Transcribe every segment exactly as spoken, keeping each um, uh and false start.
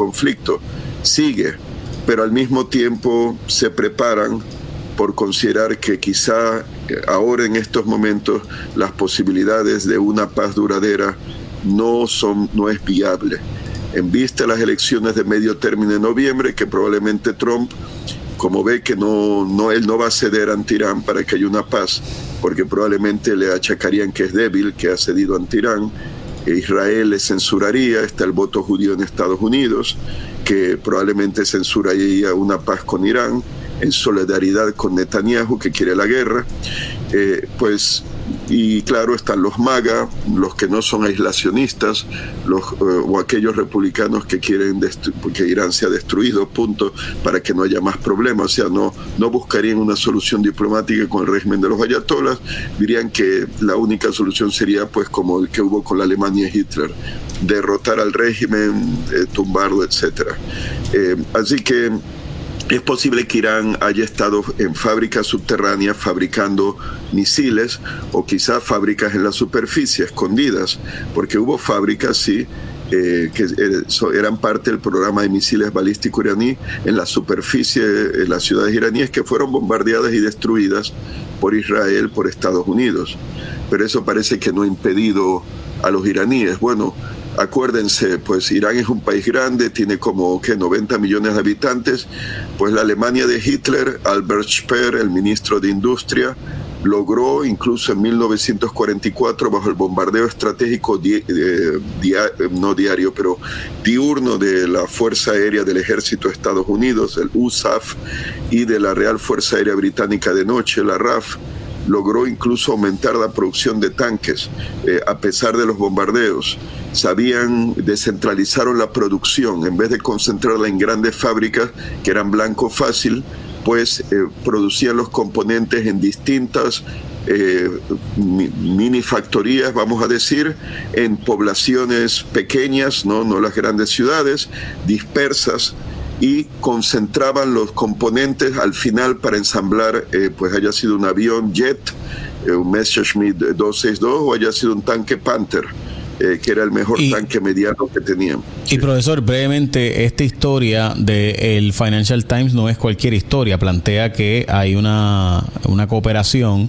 conflicto. Sigue, pero al mismo tiempo se preparan por considerar que quizá ahora en estos momentos las posibilidades de una paz duradera no son, no es viable. En vista de las elecciones de medio término de noviembre, que probablemente Trump, como ve que no, no, él no va a ceder ante Irán para que haya una paz, porque probablemente le achacarían que es débil, que ha cedido ante Irán, Israel le censuraría, está el voto judío en Estados Unidos, que probablemente censuraría una paz con Irán, en solidaridad con Netanyahu, que quiere la guerra, eh, pues, y claro, están los MAGA, los que no son aislacionistas, los, eh, o aquellos republicanos que quieren que Irán sea destruido, punto, para que no haya más problemas. O sea, no, no buscarían una solución diplomática con el régimen de los ayatolás, dirían que la única solución sería pues como el que hubo con la Alemania y Hitler, derrotar al régimen, eh, tumbarlo, etcétera. Eh, así que es posible que Irán haya estado en fábricas subterráneas fabricando misiles, o quizá fábricas en la superficie, escondidas, porque hubo fábricas, sí, eh, que eran parte del programa de misiles balísticos iraní en la superficie, en las ciudades iraníes, que fueron bombardeadas y destruidas por Israel, por Estados Unidos. Pero eso parece que no ha impedido a los iraníes. Bueno, acuérdense, pues Irán es un país grande, tiene como ¿qué? noventa millones de habitantes. Pues la Alemania de Hitler, Albert Speer, el ministro de Industria, logró incluso en mil novecientos cuarenta y cuatro, bajo el bombardeo estratégico di, eh, dia, no diario, pero diurno de la Fuerza Aérea del Ejército de Estados Unidos, el U S A F, y de la Real Fuerza Aérea Británica de noche, la R A F, logró incluso aumentar la producción de tanques, eh, a pesar de los bombardeos. Sabían, descentralizaron la producción, en vez de concentrarla en grandes fábricas que eran blanco fácil, pues eh, producían los componentes en distintas eh, mi, mini factorías, vamos a decir, en poblaciones pequeñas, no, no las grandes ciudades, dispersas, y concentraban los componentes al final para ensamblar, eh, pues haya sido un avión jet, eh, un Messerschmitt doscientos sesenta y dos, o haya sido un tanque Panther, eh, que era el mejor y, tanque mediano que tenían. Y profesor, brevemente, esta historia del Financial Times no es cualquier historia, plantea que hay una, una cooperación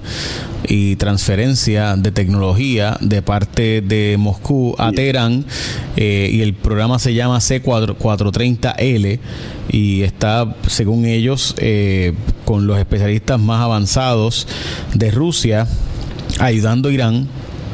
y transferencia de tecnología de parte de Moscú a sí. Teherán, eh, y el programa se llama C cuatrocientos treinta L y está, según ellos, eh, con los especialistas más avanzados de Rusia, ayudando a Irán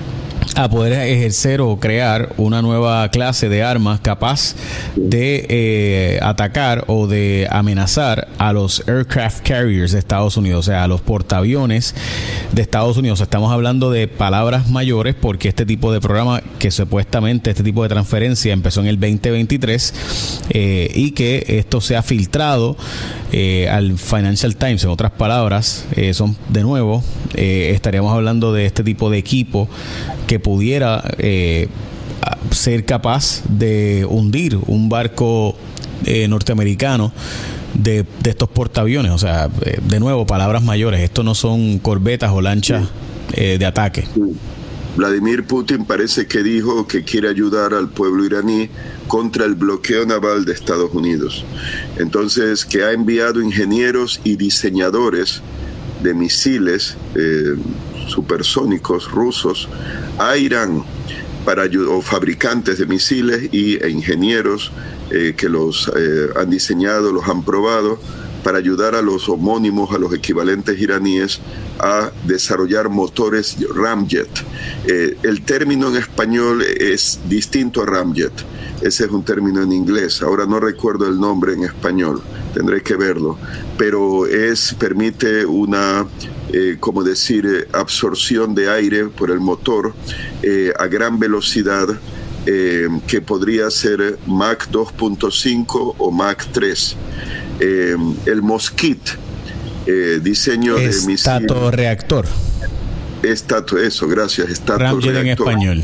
a poder ejercer o crear una nueva clase de armas capaz de eh, atacar o de amenazar a los aircraft carriers de Estados Unidos, o sea, a los portaaviones de Estados Unidos. Estamos hablando de palabras mayores porque este tipo de programa, que supuestamente este tipo de transferencia empezó en el veinte veintitrés, eh, y que esto se ha filtrado eh, al Financial Times, en otras palabras, eh, son de nuevo, eh, estaríamos hablando de este tipo de equipo que pudiera eh, ser capaz de hundir un barco eh, norteamericano de, de estos portaaviones. O sea, eh, de nuevo, palabras mayores. Esto no son corbetas o lanchas eh, de ataque. Vladimir Putin parece que dijo que quiere ayudar al pueblo iraní contra el bloqueo naval de Estados Unidos. Entonces, que ha enviado ingenieros y diseñadores de misiles eh, supersónicos rusos a Irán para o fabricantes de misiles y, e ingenieros eh, que los eh, han diseñado, los han probado, para ayudar a los homónimos, a los equivalentes iraníes, a desarrollar motores Ramjet. Eh, el término en español es distinto a Ramjet. Ese es un término en inglés. Ahora no recuerdo el nombre en español, tendré que verlo. Pero es, permite una, eh, como decir, eh, absorción de aire por el motor eh, a gran velocidad, eh, que podría ser Mach dos punto cinco o Mach tres. Eh, el Mosquit, eh, diseño de misil. Estatorreactor. Estato, eso, gracias. Ramjet en español.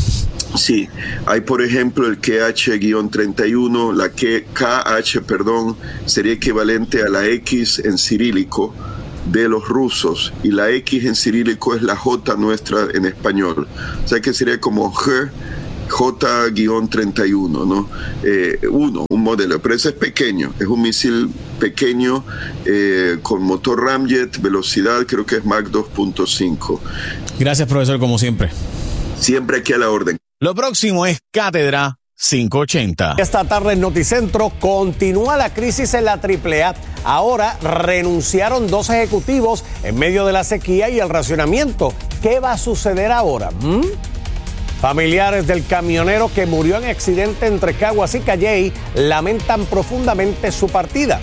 Sí, hay por ejemplo el K H treinta y uno, la K H, perdón, sería equivalente a la X en cirílico de los rusos, y la X en cirílico es la J nuestra en español, o sea que sería como G J treinta y uno, ¿no? Eh, uno, un modelo, pero ese es pequeño, es un misil pequeño eh, con motor Ramjet, velocidad creo que es Mach dos punto cinco. Gracias, profesor, como siempre. Siempre aquí a la orden. Lo próximo es Cátedra quinientos ochenta. Esta tarde en Noticentro continúa la crisis en la triple A. Ahora renunciaron dos ejecutivos en medio de la sequía y el racionamiento. ¿Qué va a suceder ahora? ¿Mm? Familiares del camionero que murió en accidente entre Caguas y Calley lamentan profundamente su partida.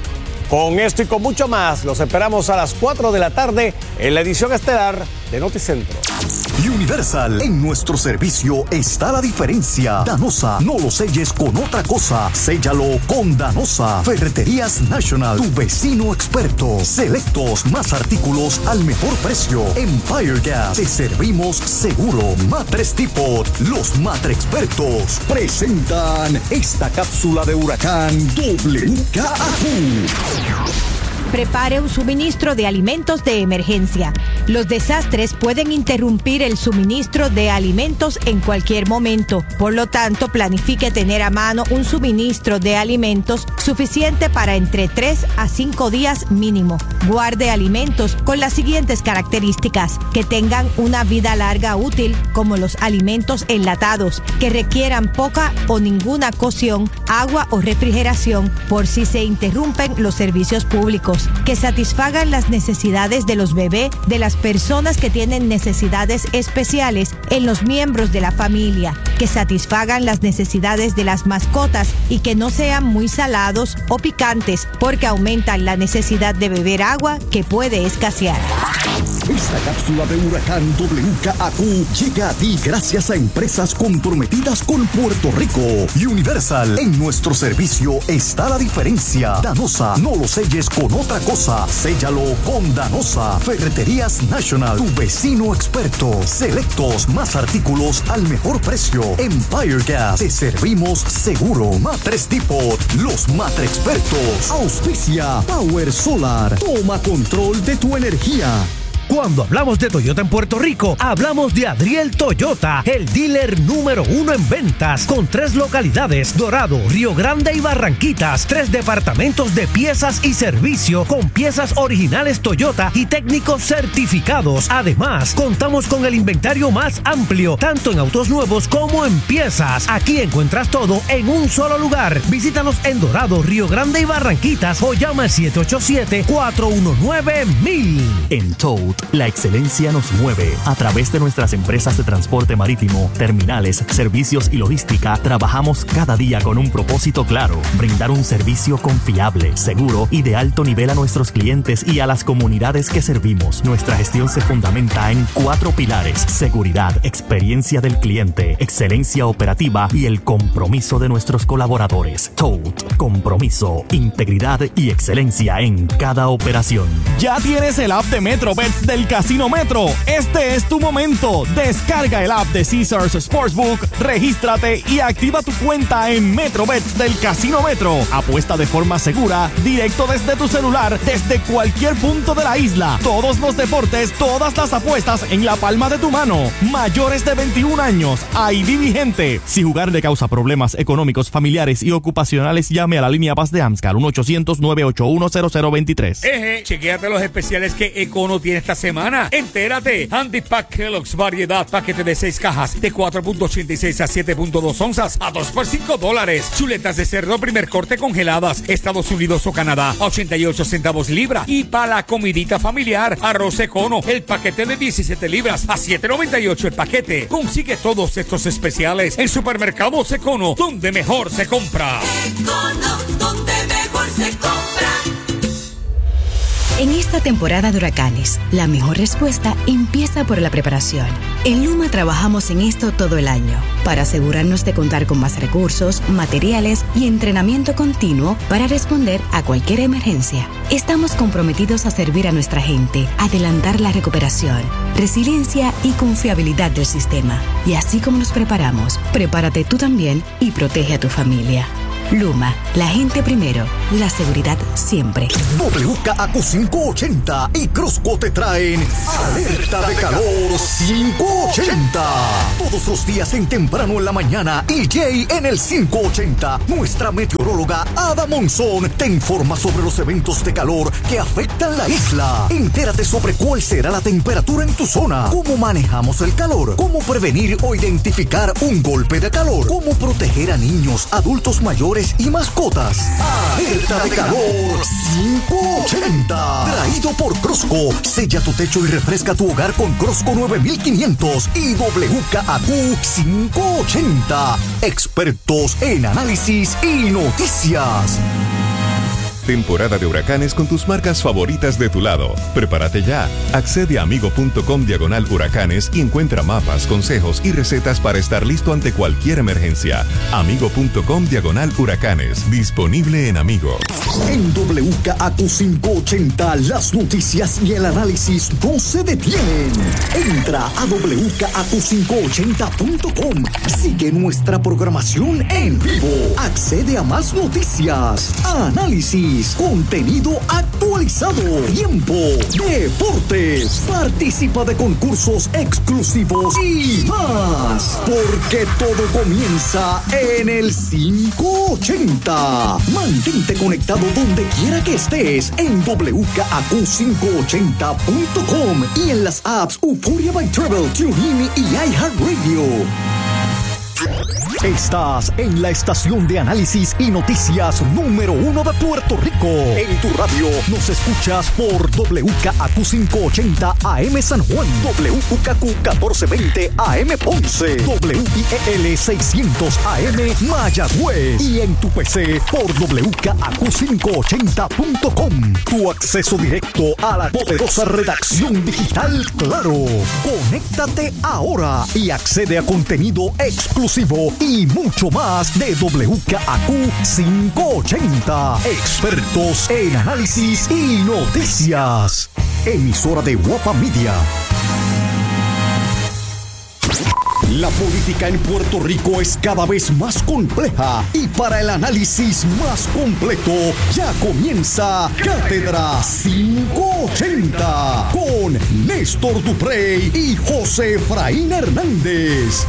Con esto y con mucho más, los esperamos a las cuatro de la tarde en la edición estelar de Noticentro. Universal, en nuestro servicio está la diferencia. Danosa, no lo selles con otra cosa. Séllalo con Danosa. Ferreterías National, tu vecino experto. Selectos, más artículos al mejor precio. Empire Gas, te servimos seguro. Matres Depot, los Matre Expertos presentan esta cápsula de huracán W K A Q. Prepare un suministro de alimentos de emergencia. Los desastres pueden interrumpir el suministro de alimentos en cualquier momento. Por lo tanto, planifique tener a mano un suministro de alimentos suficiente para entre tres a cinco días mínimo. Guarde alimentos con las siguientes características: que tengan una vida larga útil, como los alimentos enlatados, que requieran poca o ninguna cocción, agua o refrigeración por si se interrumpen los servicios públicos, que satisfagan las necesidades de los bebés, de las personas que tienen necesidades especiales en los miembros de la familia, que satisfagan las necesidades de las mascotas y que no sean muy salados o picantes porque aumentan la necesidad de beber agua que puede escasear. Esta cápsula de huracán W K A Q llega a ti gracias a empresas comprometidas con Puerto Rico. Universal, en nuestro servicio está la diferencia. Danosa, no lo selles con otra cosa. Séllalo con Danosa. Ferreterías National, tu vecino experto. Selectos, más artículos al mejor precio. Empire Gas, te servimos seguro. Matres Depot, los Matre Expertos. Auspicia Power Solar. Toma control de tu energía. Cuando hablamos de Toyota en Puerto Rico, hablamos de Adriel Toyota, el dealer número uno en ventas, con tres localidades: Dorado, Río Grande y Barranquitas. Tres departamentos de piezas y servicio con piezas originales Toyota y técnicos certificados. Además, contamos con el inventario más amplio, tanto en autos nuevos como en piezas. Aquí encuentras todo en un solo lugar. Visítanos en Dorado, Río Grande y Barranquitas o llama al siete ocho siete, cuatro uno nueve, mil. En Toad, la excelencia nos mueve. A través de nuestras empresas de transporte marítimo, terminales, servicios y logística, trabajamos cada día con un propósito claro: brindar un servicio confiable, seguro y de alto nivel a nuestros clientes y a las comunidades que servimos. Nuestra gestión se fundamenta en cuatro pilares: seguridad, experiencia del cliente, excelencia operativa y el compromiso de nuestros colaboradores. Toad, compromiso, integridad y excelencia en cada operación. Ya tienes el app de MetroBets del Casino Metro. Este es tu momento. Descarga el app de Caesars Sportsbook, regístrate y activa tu cuenta en MetroBets del Casino Metro. Apuesta de forma segura, directo desde tu celular, desde cualquier punto de la isla. Todos los deportes, todas las apuestas en la palma de tu mano. Mayores de veintiún años, I D vigente. Si jugar le causa problemas económicos, familiares y ocupacionales, llame a la línea Paz de AMSCAR uno ochocientos, nueve ocho uno, cero cero dos tres. Eje, chequéate los especiales que Econo tiene esta semana. Entérate. Handy Pack Kellogg's variedad, paquete de seis cajas de cuatro punto ochenta y seis a siete punto dos onzas a dos por cinco dólares. Chuletas de cerdo primer corte congeladas, Estados Unidos o Canadá, a ochenta y ocho centavos libra. Y para la comidita familiar, arroz Econo, el paquete de diecisiete libras a siete noventa y ocho el paquete. Consigue todos estos especiales en Supermercados Econo, donde mejor se compra. Econo, donde mejor se compra. En esta temporada de huracanes, la mejor respuesta empieza por la preparación. En Luma trabajamos en esto todo el año, para asegurarnos de contar con más recursos, materiales y entrenamiento continuo para responder a cualquier emergencia. Estamos comprometidos a servir a nuestra gente, adelantar la recuperación, resiliencia y confiabilidad del sistema. Y así como nos preparamos, prepárate tú también y protege a tu familia. Luma, la gente primero, la seguridad siempre. W K A Q quinientos ochenta y Crosco te traen Alerta de Calor quinientos ochenta. Todos los días en temprano en la mañana y Jay en el quinientos ochenta. Nuestra meteoróloga Ada Monzón te informa sobre los eventos de calor que afectan la isla. Entérate sobre cuál será la temperatura en tu zona, cómo manejamos el calor, cómo prevenir o identificar un golpe de calor, cómo proteger a niños, adultos mayores y mascotas. Alerta de Calor quinientos ochenta. Traído por Crosco. Sella tu techo y refresca tu hogar con Crosco nueve mil quinientos y W K A Q quinientos ochenta. Expertos en análisis y noticias. Temporada de huracanes con tus marcas favoritas de tu lado. Prepárate ya. Accede a amigo.com diagonal huracanes y encuentra mapas, consejos y recetas para estar listo ante cualquier emergencia. Amigo.com diagonal huracanes. Disponible en Amigo. En W K A Q quinientos ochenta, las noticias y el análisis no se detienen. Entra a W K A Q quinientos ochenta punto com. Sigue nuestra programación en vivo. Accede a más noticias, análisis, contenido actualizado, tiempo, deportes, participa de concursos exclusivos y más, porque todo comienza en el quinientos ochenta. Mantente conectado donde quiera que estés en W K A Q quinientos ochenta punto com y en las apps Euphoria by Travel, TuneIn y iHeartRadio. Estás en la estación de análisis y noticias número uno de Puerto Rico. En tu radio nos escuchas por W K A Q quinientos ochenta A M San Juan, W K Q catorce veinte A M Ponce, W I E L seiscientos A M Mayagüez y en tu P C por W K A Q quinientos ochenta punto com. Tu acceso directo a la poderosa redacción digital Claro. Conéctate ahora y accede a contenido exclusivo y mucho más de W K A Q quinientos ochenta. Expertos en análisis y noticias. Emisora de Guapa Media. La política en Puerto Rico es cada vez más compleja y para el análisis más completo ya comienza Cátedra quinientos ochenta con Néstor Duprey y José Efraín Hernández.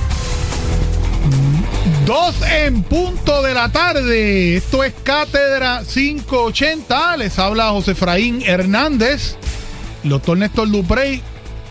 Dos en punto de la tarde. Esto es Cátedra quinientos ochenta. Les habla José Efraín Hernández. El doctor Néstor Duprey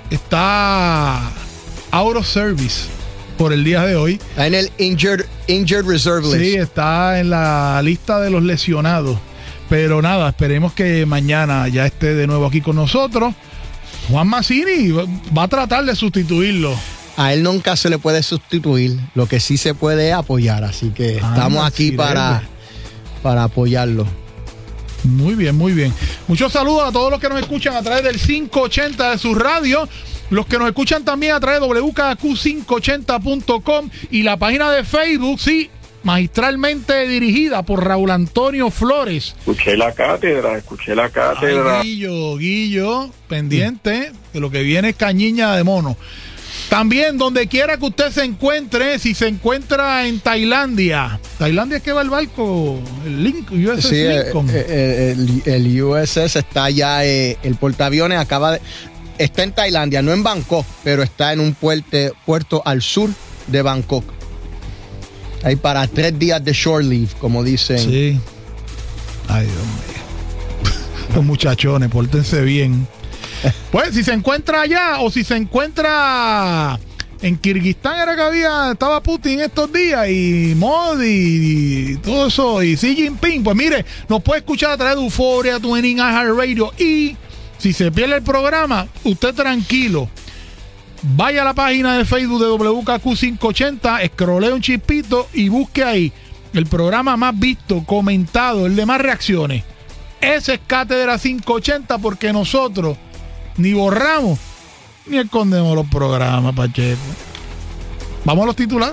está out of service por el día de hoy. En el injured, injured reserve list. Sí, está en la lista de los lesionados. Pero nada, esperemos que mañana ya esté de nuevo aquí con nosotros. Juan Mazzini va a tratar de sustituirlo. A él nunca se le puede sustituir. Lo que sí se puede es apoyar. Así que ah, estamos aquí para, para apoyarlo. Muy bien, muy bien. Muchos saludos a todos los que nos escuchan a través del quinientos ochenta de su radio. Los que nos escuchan también a través de W K A Q quinientos ochenta punto com y la página de Facebook, sí, magistralmente dirigida por Raúl Antonio Flores. Escuché la cátedra, escuché la cátedra. Ay, Guillo, Guillo, pendiente, sí, que lo que viene es cañiña de mono. También, donde quiera que usted se encuentre, si se encuentra en Tailandia. ¿Tailandia es que va el barco? El Link, U S S sí, Lincoln. El, el, el U S S está ya, eh, el portaaviones acaba de... Está en Tailandia, no en Bangkok, pero está en un puerto, puerto al sur de Bangkok. Ahí para tres días de shore leave, como dicen. Sí. Ay, Dios mío. Estos muchachones, pórtense bien. Pues si se encuentra allá o si se encuentra en Kirguistán, era que había, estaba Putin estos días y Modi y todo eso y Xi Jinping, pues mire, nos puede escuchar a través de Euphoria, TuneIn, iHeartRadio y si se pierde el programa, usted tranquilo, vaya a la página de Facebook de W K Q quinientos ochenta, escrolee un chispito y busque ahí el programa más visto, comentado, el de más reacciones. Ese es Cátedra quinientos ochenta porque nosotros ni borramos ni escondemos los programas, Pacheco. Vamos a los titulares.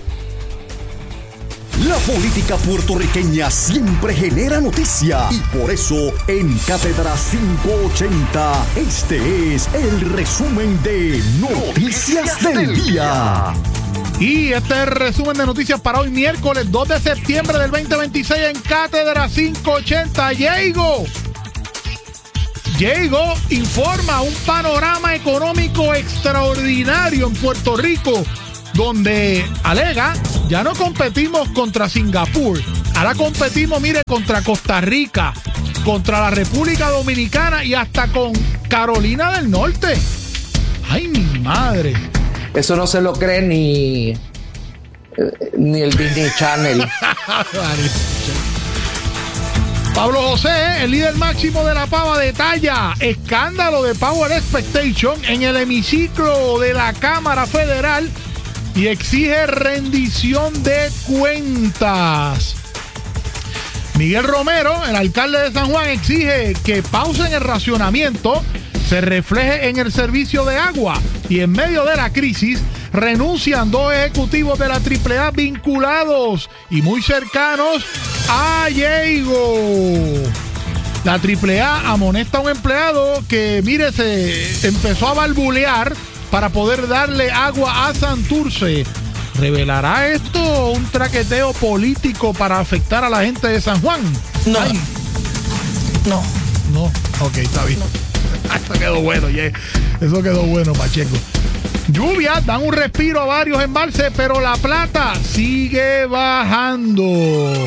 La política puertorriqueña siempre genera noticia y por eso en Cátedra quinientos ochenta este es el resumen de Noticias del Día. Y este es el resumen de noticias para hoy, miércoles dos de septiembre del veinte veintiséis en Cátedra quinientos ochenta. Diego. Diego informa un panorama económico extraordinario en Puerto Rico, donde alega, ya no competimos contra Singapur, ahora competimos, mire, contra Costa Rica, contra la República Dominicana y hasta con Carolina del Norte. ¡Ay, mi madre! Eso no se lo cree ni, ni el Disney Channel. Pablo José, el líder máximo de la Pava, detalla escándalo de Power Expectation en el hemiciclo de la Cámara Federal y exige rendición de cuentas. Miguel Romero, el alcalde de San Juan, exige que pausen el racionamiento, se refleje en el servicio de agua, y en medio de la crisis renuncian dos ejecutivos de la triple A vinculados y muy cercanos a Diego. La triple A amonesta a un empleado que, mire, se empezó a balbulear para poder darle agua a Santurce. ¿Revelará esto un traqueteo político para afectar a la gente de San Juan? No. Ay. No. No. Ok, está bien. No. Eso quedó bueno, yeah. Eso quedó bueno, Pacheco. Lluvias dan un respiro a varios embalses, pero la plata sigue bajando.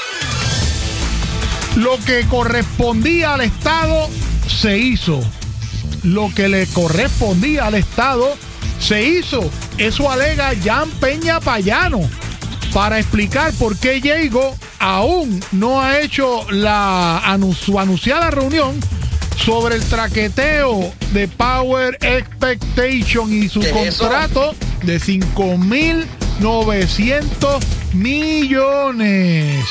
Lo que correspondía al Estado se hizo. Lo que le correspondía al Estado se hizo. Eso alega Jan Peña Payano para explicar por qué Diego aún no ha hecho la anun- su anunciada reunión sobre el traqueteo de Power Expectation y su contrato de cinco mil novecientos millones.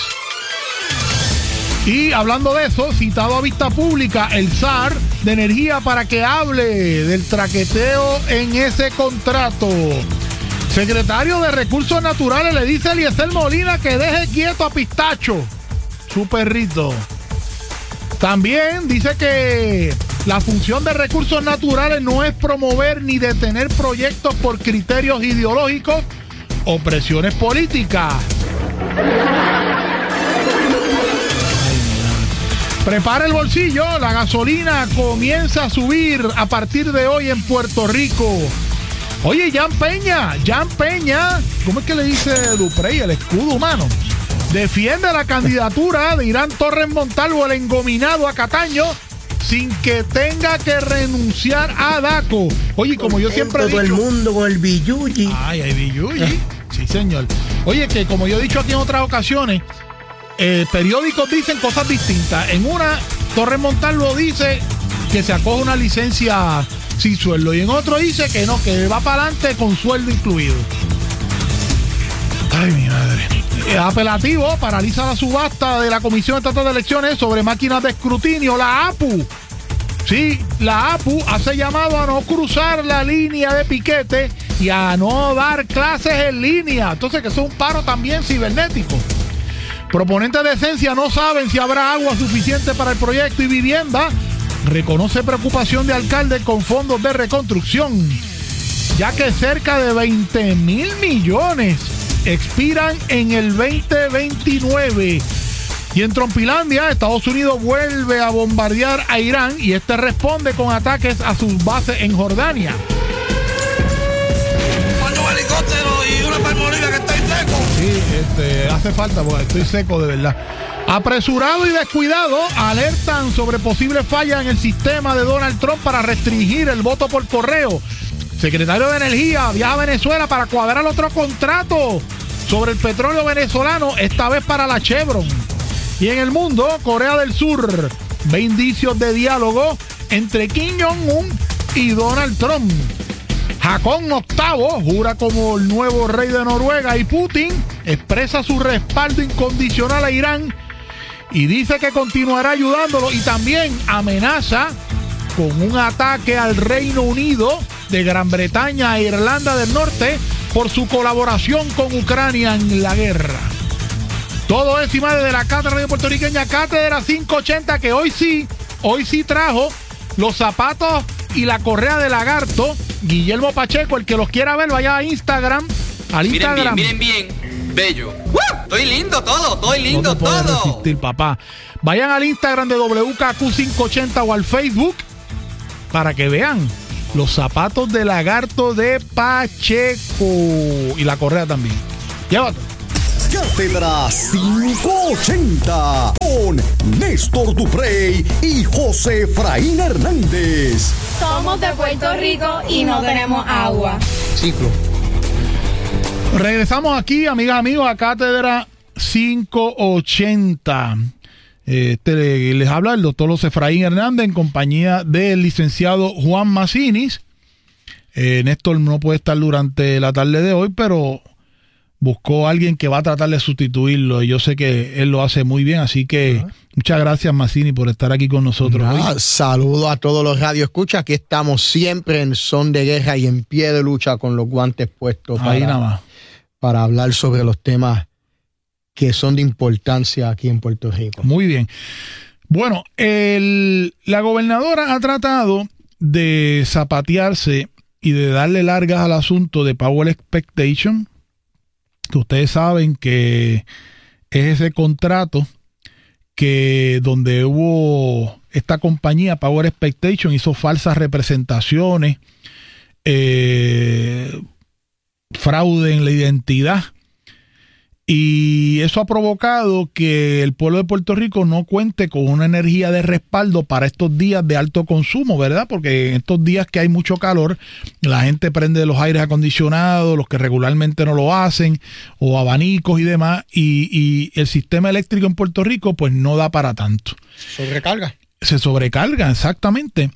Y hablando de eso, citado a vista pública el S A R de Energía para que hable del traqueteo en ese contrato. Secretario de Recursos Naturales le dice a Eliezer Molina que deje quieto a Pistacho, su perrito. También dice que la función de Recursos Naturales no es promover ni detener proyectos por criterios ideológicos o presiones políticas. Prepara el bolsillo, la gasolina comienza a subir a partir de hoy en Puerto Rico. Oye, Jan Peña, Jan Peña, ¿cómo es que le dice Duprey, el escudo humano? Defiende la candidatura de Irán Torres Montalvo, el engominado a Cataño, sin que tenga que renunciar a Daco. Oye, como yo siempre he dicho... Todo el mundo con el Billuyi. Ay, hay Billuyi. Sí, señor. Oye, que como yo he dicho aquí en otras ocasiones, eh, periódicos dicen cosas distintas. En una, Torres Montalvo dice que se acoge una licencia sin sueldo, y en otro dice que no, que va para adelante con sueldo incluido. Ay, mi madre. Apelativo paraliza la subasta de la Comisión Estatal de Elecciones sobre máquinas de escrutinio, la A P U. Sí, la A P U hace llamado a no cruzar la línea de piquete y a no dar clases en línea. Entonces, que eso es un paro también cibernético. Proponentes de esencia no saben si habrá agua suficiente para el proyecto, y Vivienda reconoce preocupación de alcalde con fondos de reconstrucción, ya que cerca de veinte mil millones expiran en el veinte veintinueve. Y en Trompilandia, Estados Unidos vuelve a bombardear a Irán y este responde con ataques a sus bases en Jordania. Un helicóptero y una palmoliva que estoy seco. Sí, este, hace falta porque estoy seco de verdad. Apresurado y descuidado alertan sobre posibles fallas en el sistema de Donald Trump para restringir el voto por correo. Secretario de Energía viaja a Venezuela para cuadrar otro contrato sobre el petróleo venezolano, esta vez para la Chevron. Y en el mundo, Corea del Sur ve indicios de diálogo entre Kim Jong-un y Donald Trump. Jacón octavo jura como el nuevo rey de Noruega, y Putin expresa su respaldo incondicional a Irán y dice que continuará ayudándolo, y también amenaza con un ataque al Reino Unido, de Gran Bretaña e Irlanda del Norte por su colaboración con Ucrania en la guerra. Todo eso y más desde la Cátedra Radio Puertorriqueña, Cátedra quinientos ochenta, que hoy sí, hoy sí trajo los zapatos y la correa de lagarto. Guillermo Pacheco, el que los quiera ver, vaya a Instagram, al Instagram. Miren bien, miren bien, bello. ¡Uh! Estoy lindo todo, estoy lindo no te puedes todo. resistir, papá. Vayan al Instagram de W K Q quinientos ochenta o al Facebook para que vean los zapatos de lagarto de Pacheco y la correa también. Llévate. Cátedra quinientos ochenta con Néstor Duprey y José Efraín Hernández. Somos de Puerto Rico y no tenemos agua. Ciclo. Regresamos aquí, amigas, amigos, a Cátedra quinientos ochenta. Este, les habla el doctor José Efraín Hernández en compañía del licenciado Juan Macinis. Eh, Néstor no puede estar durante la tarde de hoy, pero buscó a alguien que va a tratar de sustituirlo y yo sé que él lo hace muy bien, así que uh-huh. muchas gracias, Mazzini, por estar aquí con nosotros ah, hoy. Saludo a todos los radioescuchas, aquí estamos siempre en son de guerra y en pie de lucha con los guantes puestos Ahí para, nada más. para hablar sobre los temas que son de importancia aquí en Puerto Rico. Muy bien. Bueno, el, la gobernadora ha tratado de zapatearse y de darle largas al asunto de Power Expectation, que ustedes saben que es ese contrato que donde hubo esta compañía Power Expectation hizo falsas representaciones, eh, fraude en la identidad, y eso ha provocado que el pueblo de Puerto Rico no cuente con una energía de respaldo para estos días de alto consumo, ¿verdad? Porque en estos días que hay mucho calor, la gente prende los aires acondicionados, los que regularmente no lo hacen, o abanicos y demás, y, y el sistema eléctrico en Puerto Rico pues no da para tanto. Sobrecarga. Se sobrecarga, exactamente.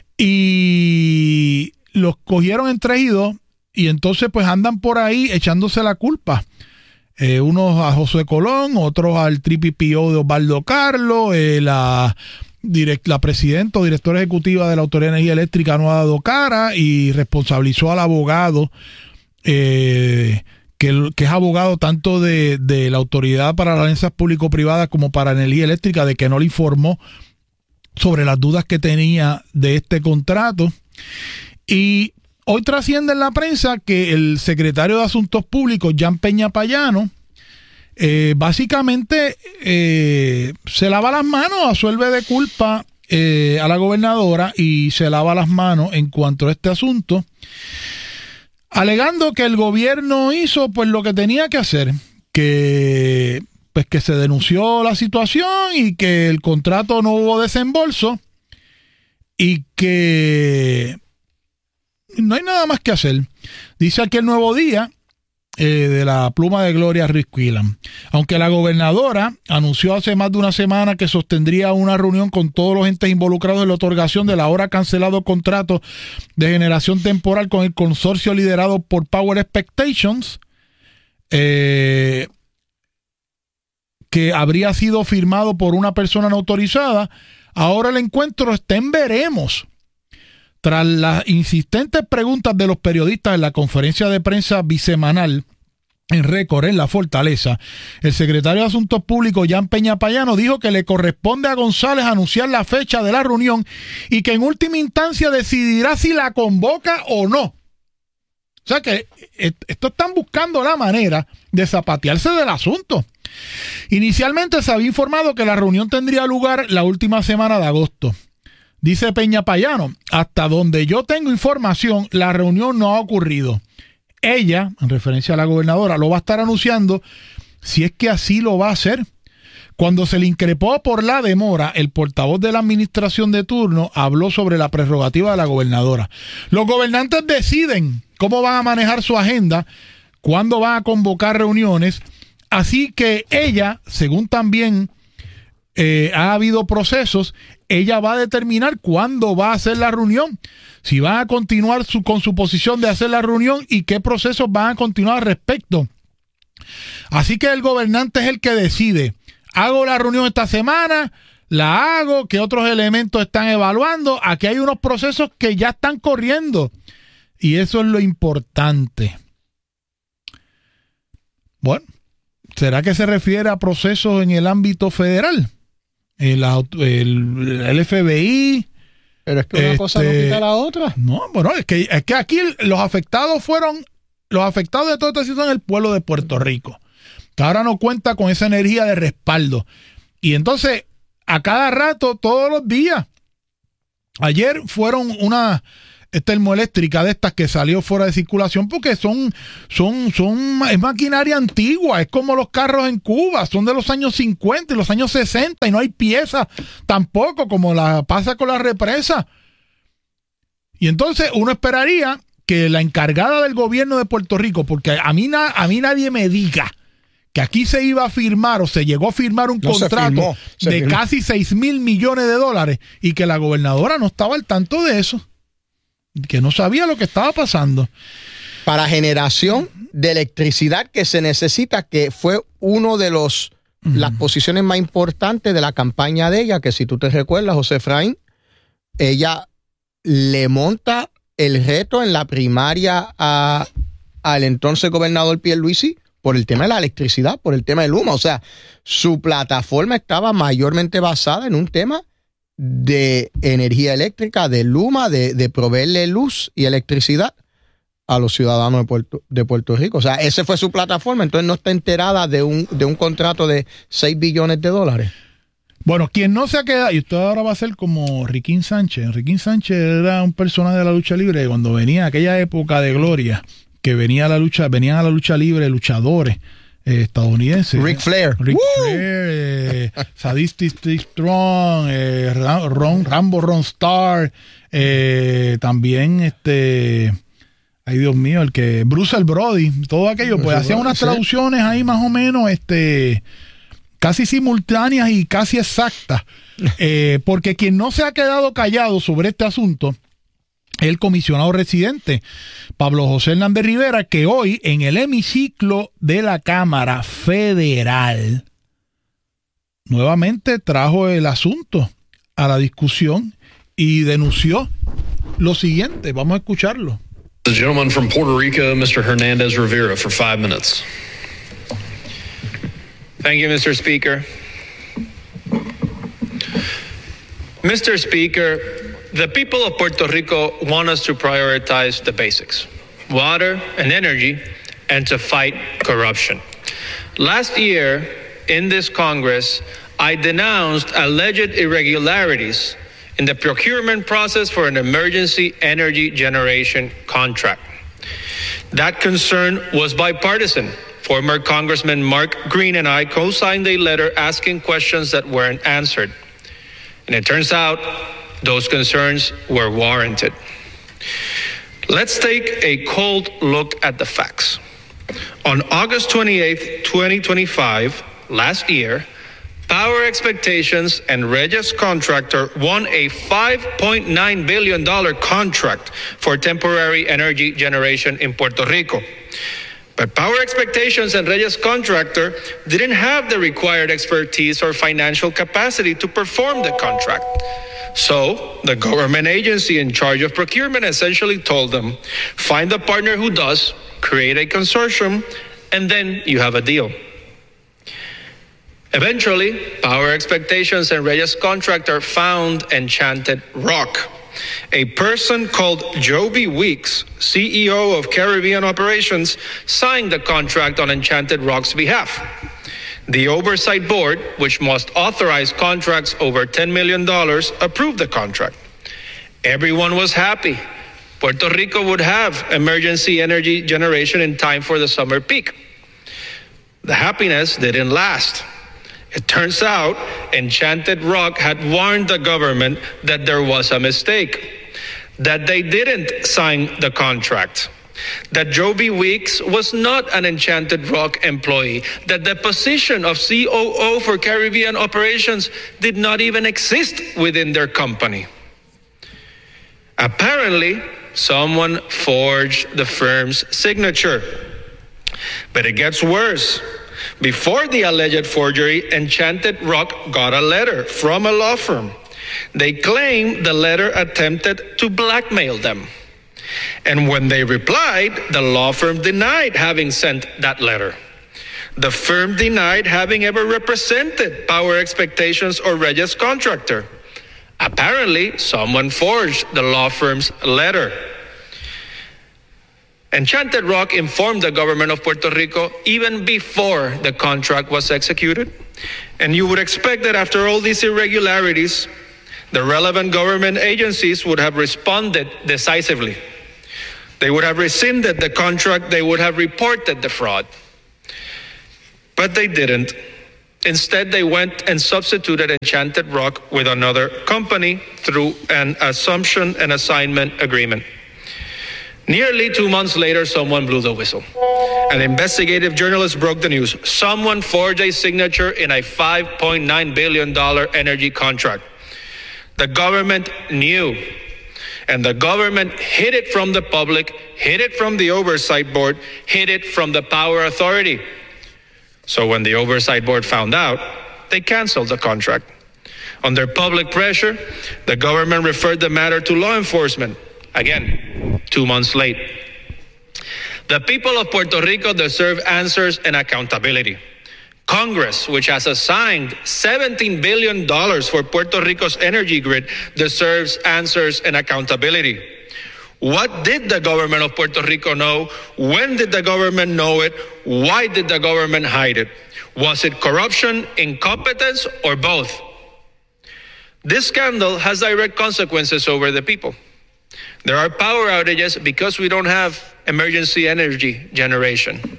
Y los cogieron entre y dos, y entonces pues andan por ahí echándose la culpa. Eh, unos a Josué Colón, otros al Triple P O de Osvaldo Carlos, eh, la, direct, la presidenta o directora ejecutiva de la Autoridad de Energía Eléctrica no ha dado cara y responsabilizó al abogado, eh, que, que es abogado tanto de, de la Autoridad para las Alianzas Público-Privadas como para Energía Eléctrica, de que no le informó sobre las dudas que tenía de este contrato. Y hoy trasciende en la prensa que el secretario de Asuntos Públicos, Jan Peña Payano, eh, básicamente eh, se lava las manos, absuelve de culpa eh, a la gobernadora y se lava las manos en cuanto a este asunto, alegando que el gobierno hizo pues lo que tenía que hacer, que pues que se denunció la situación y que el contrato no hubo desembolso y que no hay nada más que hacer. Dice aquí el Nuevo Día, eh, de la pluma de Gloria Ruiz Quilan. Aunque la gobernadora anunció hace más de una semana que sostendría una reunión con todos los entes involucrados en la otorgación del ahora cancelado contrato de generación temporal con el consorcio liderado por Power Expectations, eh, que habría sido firmado por una persona no autorizada, ahora el encuentro está en veremos. Tras las insistentes preguntas de los periodistas en la conferencia de prensa bisemanal en récord en la Fortaleza, el secretario de Asuntos Públicos, Jan Peña Payano, dijo que le corresponde a González anunciar la fecha de la reunión y que en última instancia decidirá si la convoca o no. O sea que esto están buscando la manera de zapatearse del asunto. Inicialmente se había informado que la reunión tendría lugar la última semana de agosto. Dice Peña Payano, hasta donde yo tengo información, la reunión no ha ocurrido. Ella, en referencia a la gobernadora, lo va a estar anunciando si es que así lo va a hacer. Cuando se le increpó por la demora, el portavoz de la administración de turno habló sobre la prerrogativa de la gobernadora. Los gobernantes deciden cómo van a manejar su agenda, cuándo van a convocar reuniones, así que ella, según también eh, ha habido procesos, ella va a determinar cuándo va a hacer la reunión, si va a continuar su, con su posición de hacer la reunión y qué procesos van a continuar al respecto. Así que el gobernante es el que decide. Hago la reunión esta semana, la hago, qué otros elementos están evaluando. Aquí hay unos procesos que ya están corriendo y eso es lo importante. Bueno, ¿será que se refiere a procesos en el ámbito federal? El, el, el F B I. Pero es que una este, cosa no quita la otra. No, bueno, es que, es que aquí los afectados fueron los afectados de toda esta situación son el pueblo de Puerto Rico, que ahora no cuenta con esa energía de respaldo. Y entonces, a cada rato, todos los días. Ayer fueron una termoeléctrica de estas que salió fuera de circulación porque son, son, son, es maquinaria antigua, es como los carros en Cuba, son de los años cincuenta y los años sesenta y no hay piezas tampoco, como la pasa con la represa. Y entonces uno esperaría que la encargada del gobierno de Puerto Rico, porque a mí, na, a mí nadie me diga que aquí se iba a firmar o se llegó a firmar un no, contrato se firmó, se de firmó. casi seis mil millones de dólares y que la gobernadora no estaba al tanto de eso, que no sabía lo que estaba pasando. Para generación de electricidad que se necesita, que fue uno de los uh-huh. las posiciones más importantes de la campaña de ella, que si tú te recuerdas, José Efraín, ella le monta el reto en la primaria a, al entonces gobernador Pierluisi por el tema de la electricidad, por el tema del Luma. O sea, su plataforma estaba mayormente basada en un tema de energía eléctrica, de Luma, de, de proveerle luz y electricidad a los ciudadanos de Puerto, de Puerto Rico. O sea, esa fue su plataforma, entonces no está enterada de un, de un contrato de seis billones de dólares. Bueno, quien no se ha quedado, y usted ahora va a ser como Riquín Sánchez. Riquín Sánchez era un personaje de la lucha libre cuando venía aquella época de gloria, que venía a la lucha, venían a la lucha libre luchadores eh, estadounidenses. Ric Flair. Ric Flair, eh, Sadistic Strong, eh, Ron, Rambo Ron Starr, eh, también este, ay Dios mío, el que Bruce el Brody, todo aquello, pues Bruce hacían unas sí. traducciones ahí más o menos, este, casi simultáneas y casi exactas, eh, porque quien no se ha quedado callado sobre este asunto, el comisionado residente Pablo José Hernández Rivera, que hoy en el hemiciclo de la Cámara Federal nuevamente trajo el asunto a la discusión y denunció lo siguiente. Vamos a escucharlo. The gentleman from Puerto Rico, Mister Hernández Rivera, for five minutes. Thank you, Mister Speaker. Mister Speaker, the people of Puerto Rico want us to prioritize the basics, water and energy, and to fight corruption. Last year, in this Congress, I denounced alleged irregularities in the procurement process for an emergency energy generation contract. That concern was bipartisan. Former Congressman Mark Green and I co-signed a letter asking questions that weren't answered. And it turns out those concerns were warranted. Let's take a cold look at the facts. On August twenty-eighth, twenty twenty-five, last year, Power Expectations and Regis Contractor won a five point nine billion dollars contract for temporary energy generation in Puerto Rico. But Power Expectations and Regis Contractor didn't have the required expertise or financial capacity to perform the contract. So the government agency in charge of procurement essentially told them, find a partner who does, create a consortium, and then you have a deal. Eventually, Power Expectations and Regis Contractor found Enchanted Rock. A person called Joby Weeks, C E O of Caribbean Operations, signed the contract on Enchanted Rock's behalf. The Oversight Board, which must authorize contracts over ten million dollars, approved the contract. Everyone was happy. Puerto Rico would have emergency energy generation in time for the summer peak. The happiness didn't last. It turns out Enchanted Rock had warned the government that there was a mistake, that they didn't sign the contract, that Joby Weeks was not an Enchanted Rock employee, that the position of C O O for Caribbean Operations did not even exist within their company. Apparently, someone forged the firm's signature. But it gets worse. Before the alleged forgery, Enchanted Rock got a letter from a law firm. They claim the letter attempted to blackmail them. And when they replied, the law firm denied having sent that letter. The firm denied having ever represented Power Expectations or Regis Contractor. Apparently, someone forged the law firm's letter. Enchanted Rock informed the government of Puerto Rico even before the contract was executed. And you would expect that after all these irregularities, the relevant government agencies would have responded decisively. They would have rescinded the contract, they would have reported the fraud. But they didn't. Instead, they went and substituted Enchanted Rock with another company through an assumption and assignment agreement. Nearly two months later, someone blew the whistle. An investigative journalist broke the news. Someone forged a signature in a five point nine billion dollars energy contract. The government knew, and the government hid it from the public, hid it from the oversight board, hid it from the power authority. So when the oversight board found out, they canceled the contract. Under public pressure, the government referred the matter to law enforcement. Again, two months late. The people of Puerto Rico deserve answers and accountability. Congress, which has assigned seventeen billion dollars for Puerto Rico's energy grid, deserves answers and accountability. What did the government of Puerto Rico know? When did the government know it? Why did the government hide it? Was it corruption, incompetence, or both? This scandal has direct consequences over the people. There are power outages because we don't have emergency energy generation.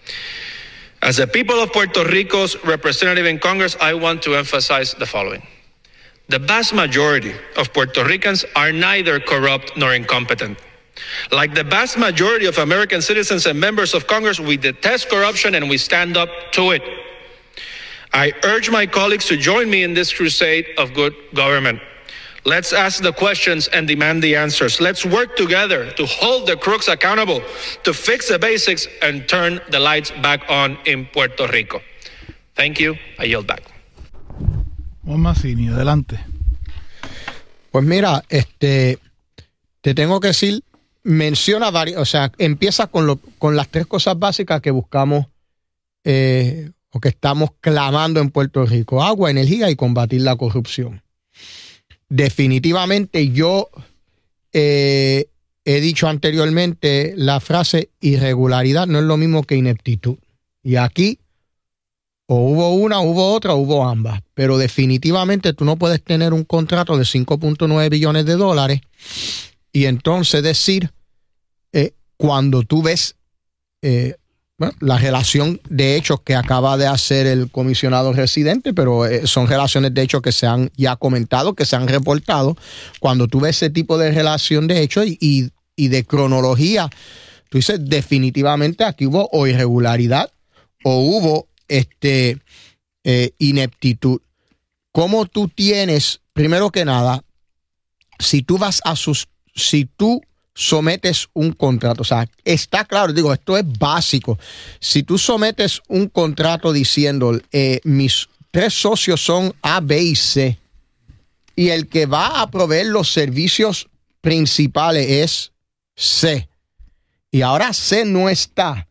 As the people of Puerto Rico's representative in Congress, I want to emphasize the following. The vast majority of Puerto Ricans are neither corrupt nor incompetent. Like the vast majority of American citizens and members of Congress, we detest corruption and we stand up to it. I urge my colleagues to join me in this crusade of good government. Let's ask the questions and demand the answers. Let's work together to hold the crooks accountable, to fix the basics and turn the lights back on in Puerto Rico. Thank you. I yield back. Juan Mazzini, adelante. Pues mira, este, te tengo que decir, menciona varias, o sea, empieza con, lo, con las tres cosas básicas que buscamos eh, o que estamos clamando en Puerto Rico: agua, energía y combatir la corrupción. Definitivamente yo eh, he dicho anteriormente la frase irregularidad no es lo mismo que ineptitud. Y aquí o hubo una, hubo otra, hubo ambas. Pero definitivamente tú no puedes tener un contrato de cinco punto nueve billones de dólares y entonces decir, eh, cuando tú ves eh, bueno, la relación de hechos que acaba de hacer el comisionado residente, pero eh, son relaciones de hechos que se han ya comentado, que se han reportado. Cuando tú ves ese tipo de relación de hechos y, y, y de cronología, tú dices definitivamente aquí hubo o irregularidad o hubo este eh, ineptitud. ¿Cómo tú tienes, primero que nada, si tú vas a sus, si tú sometes un contrato, o sea, está claro, digo, esto es básico. Si tú sometes un contrato diciendo, eh, mis tres socios son A, B y C, y el que va a proveer los servicios principales es C, y ahora C no está,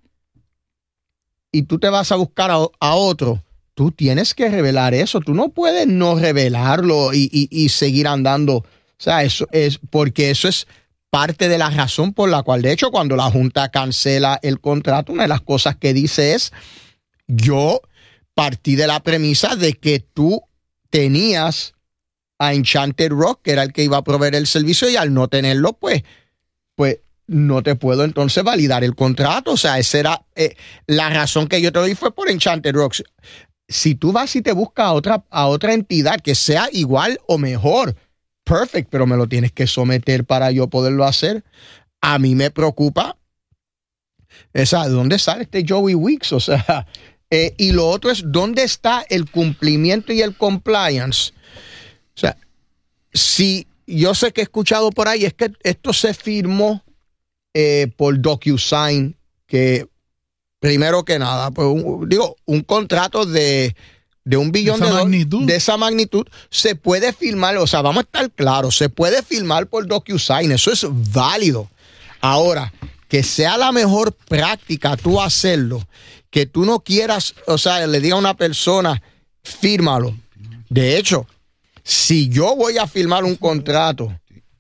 y tú te vas a buscar a, a otro, tú tienes que revelar eso. Tú no puedes no revelarlo y, y, y seguir andando. O sea, eso es porque eso es parte de la razón por la cual, de hecho, cuando la Junta cancela el contrato, una de las cosas que dice es, yo partí de la premisa de que tú tenías a Enchanted Rock, que era el que iba a proveer el servicio, y al no tenerlo, pues, pues no te puedo entonces validar el contrato. O sea, esa era eh, la razón que yo te doy, fue por Enchanted Rock. Si tú vas y te buscas a otra, a otra entidad que sea igual o mejor, perfect, pero me lo tienes que someter para yo poderlo hacer. A mí me preocupa, esa, ¿de dónde sale este Joey Weeks? O sea, eh, y lo otro es, ¿dónde está el cumplimiento y el compliance? O sea, si yo sé que he escuchado por ahí, es que esto se firmó eh, por DocuSign, que primero que nada, pues un, digo, un contrato de, de un billón de dólares de esa magnitud se puede firmar, o sea, vamos a estar claros, se puede firmar por DocuSign, eso es válido. Ahora, que sea la mejor práctica tú hacerlo, que tú no quieras, o sea, le diga a una persona, fírmalo. De hecho, si yo voy a firmar un contrato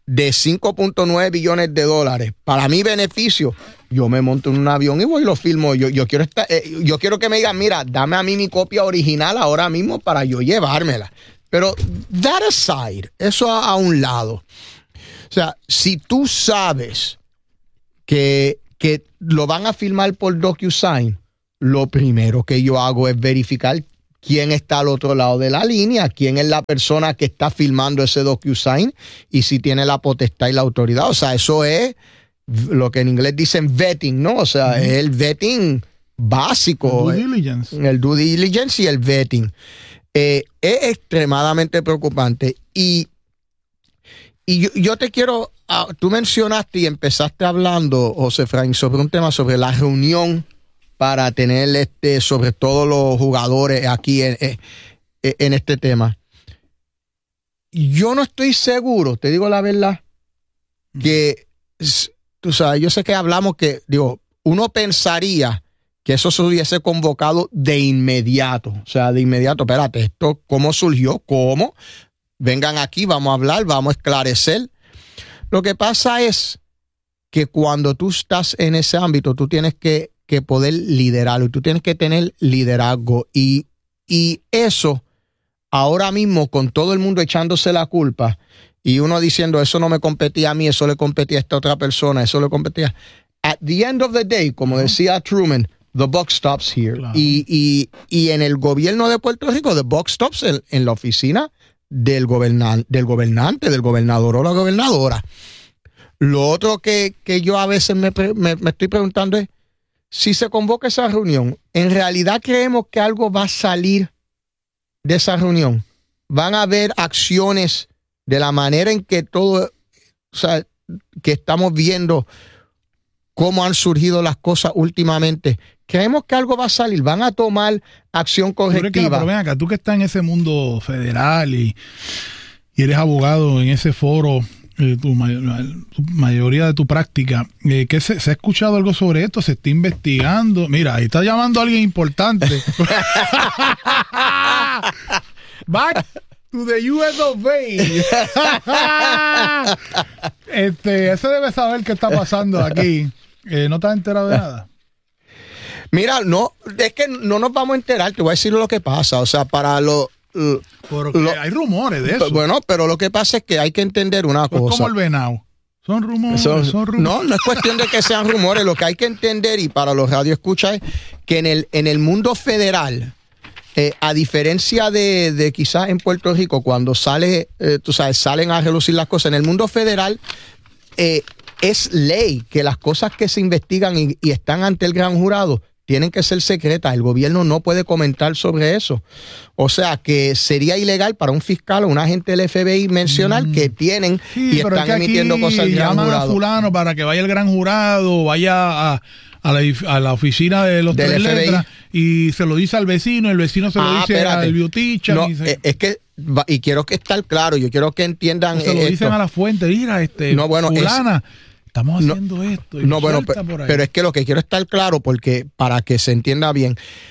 de cinco punto nueve billones de dólares, para mi beneficio, yo me monto en un avión y voy y lo filmo. Yo, yo, quiero estar, eh, yo quiero que me digan, mira, dame a mí mi copia original ahora mismo para yo llevármela. Pero that aside, eso a, a un lado. O sea, si tú sabes que, que lo van a filmar por DocuSign, lo primero que yo hago es verificar quién está al otro lado de la línea, quién es la persona que está filmando ese DocuSign y si tiene la potestad y la autoridad. O sea, eso es lo que en inglés dicen vetting, ¿no? O sea, uh-huh. es el vetting básico. El due diligence. El due diligence y el vetting. Eh, es extremadamente preocupante. Y, y yo, yo te quiero, uh, tú mencionaste y empezaste hablando, José Frank, sobre un tema sobre la reunión para tener este, sobre todo los jugadores aquí en, en, en este tema. Yo no estoy seguro, te digo la verdad, que, tú sabes, yo sé que hablamos que, digo, uno pensaría que eso se hubiese convocado de inmediato. O sea, de inmediato, espérate, esto, ¿cómo surgió? ¿Cómo? Vengan aquí, vamos a hablar, vamos a esclarecer. Lo que pasa es que cuando tú estás en ese ámbito, tú tienes que que poder liderarlo y tú tienes que tener liderazgo y, y eso ahora mismo con todo el mundo echándose la culpa y uno diciendo eso no me competía a mí, eso le competía a esta otra persona, eso le competía. At the end of the day, como uh-huh. decía Truman, the buck stops here. Claro. Y, y, y en el gobierno de Puerto Rico, the buck stops en, en la oficina del, gobernan, del gobernante, del gobernador o la gobernadora. Lo otro que, que yo a veces me, me, me estoy preguntando es, si se convoca esa reunión, ¿en realidad creemos que algo va a salir de esa reunión? ¿Van a haber acciones de la manera en que todo, o sea, que estamos viendo cómo han surgido las cosas últimamente? ¿Creemos que algo va a salir? ¿Van a tomar acción correctiva? Pero ven acá, tú que estás en ese mundo federal y, y eres abogado en ese foro, Eh, tu, may- tu mayoría de tu práctica, eh, ¿qué se, se ha escuchado algo sobre esto? ¿Se está investigando? Mira, ahí está llamando a alguien importante. Back to the U S of A. este, ese debe saber qué está pasando aquí. Eh, ¿No te has enterado de nada? Mira, no, es que no nos vamos a enterar, te voy a decir lo que pasa. O sea, para lo Porque lo, hay rumores de eso. Bueno, pero lo que pasa es que hay que entender una pues cosa. Como el venado. Son rumores, son, son rumores. No, no es cuestión de que sean rumores. Lo que hay que entender, y para los radioescuchas, es que en el, en el mundo federal, eh, a diferencia de, de quizás en Puerto Rico, cuando sale, eh, tú sabes, salen a relucir las cosas, en el mundo federal eh, es ley que las cosas que se investigan y, y están ante el gran jurado tienen que ser secretas. El gobierno no puede comentar sobre eso. O sea, que sería ilegal para un fiscal o un agente del F B I mencionar mm. que tienen sí, y están es que emitiendo cosas al gran jurado. A fulano para que vaya el gran jurado, vaya a, a, la, a la oficina de los del tres F B I letras y se lo dice al vecino, el vecino se ah, lo dice espérate. al bioticha. No, y se... es que, y quiero que estar claro, yo quiero que entiendan. O se lo esto. dicen a la fuente, mira, este, no, bueno, fulana. Es, Estamos haciendo no, esto. Y no, bueno, pero, pero es que lo que quiero estar claro, porque para que se entienda bien,